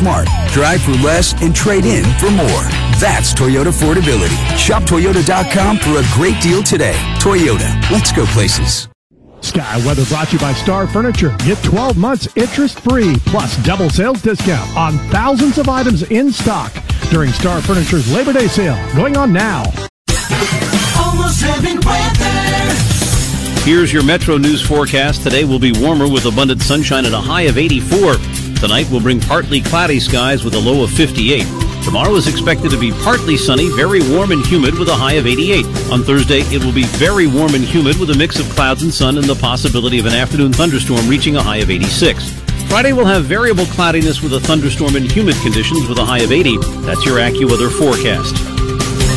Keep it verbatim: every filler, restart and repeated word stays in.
smart, drive for less, and trade in for more. That's Toyota affordability. Shop Toyota dot com for a great deal today. Toyota, let's go places. Sky Weather brought to you by Star Furniture. Get twelve months interest-free plus double sales discount on thousands of items in stock during Star Furniture's Labor Day sale going on now. Almost Heaven weather. Here's your Metro News forecast. Today will be warmer with abundant sunshine and a high of eighty-four. Tonight will bring partly cloudy skies with a low of fifty-eight. Tomorrow is expected to be partly sunny, very warm and humid with a high of eighty-eight. On Thursday, it will be very warm and humid with a mix of clouds and sun and the possibility of an afternoon thunderstorm reaching a high of eighty-six. Friday will have variable cloudiness with a thunderstorm and humid conditions with a high of eighty. That's your AccuWeather forecast.